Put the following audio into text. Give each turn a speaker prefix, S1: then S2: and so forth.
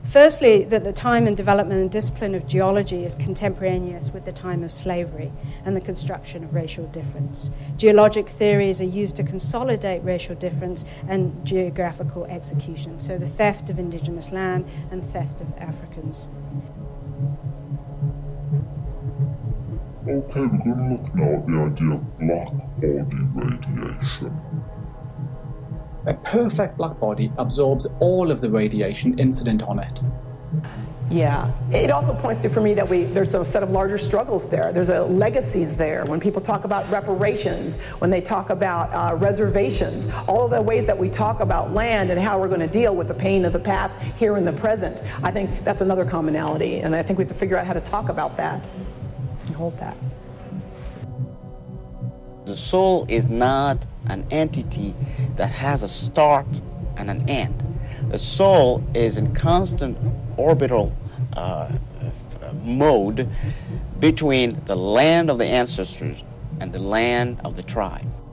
S1: Firstly, that the time and development and discipline of geology is contemporaneous with the time of slavery and the construction of racial difference. Geologic theories are used to consolidate racial difference and geographical execution, so the theft of indigenous land and theft of Africans.
S2: Okay, we're going to look now at the idea of black body radiation.
S3: A perfect black body absorbs all of the radiation incident on it.
S4: Yeah. It also points to, for me, that there's a set of larger struggles there. There's legacies there. When people talk about reparations, when they talk about reservations, all of the ways that we talk about land and how we're going to deal with the pain of the past here in the present, I think that's another commonality. And I think we have to figure out how to talk about that and hold that.
S5: The soul is not an entity that has a start and an end. The soul is in constant orbital mode between the land of the ancestors and the land of the tribe.